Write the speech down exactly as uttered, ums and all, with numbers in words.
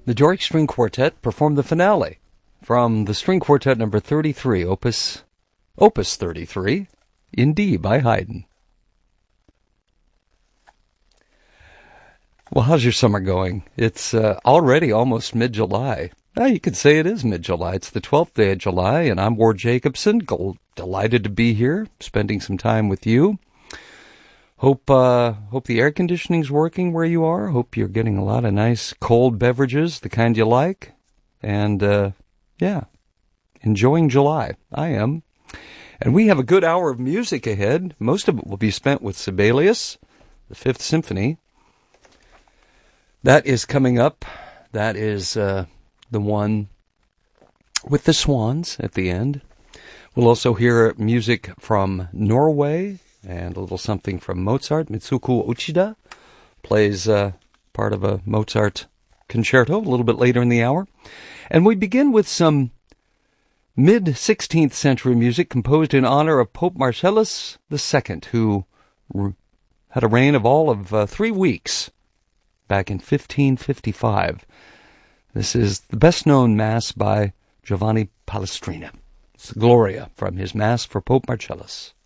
the Doric String Quartet performed the finale from the String Quartet number thirty-three, Opus Opus thirty-three, in D by Haydn. Well, how's your summer going? It's uh, already almost mid-July. Ah, you could say it is mid-July. It's the twelfth day of July, and I'm Ward Jacobson. Delighted to be here, spending some time with you. Hope uh, hope the air conditioning's working where you are. Hope you're getting a lot of nice cold beverages, the kind you like. And, uh, yeah, enjoying July. I am. And we have a good hour of music ahead. Most of it will be spent with Sibelius, the Fifth Symphony. That is coming up. That is uh, the one with the swans at the end. We'll also hear music from Norway and a little something from Mozart. Mitsuko Uchida plays uh, part of a Mozart concerto a little bit later in the hour. And we begin with some mid-sixteenth century music composed in honor of Pope Marcellus the Second, who re- had a reign of all of uh, three weeks back in fifteen fifty-five. This is the best-known Mass by Giovanni Palestrina. It's the Gloria from his Mass for Pope Marcellus.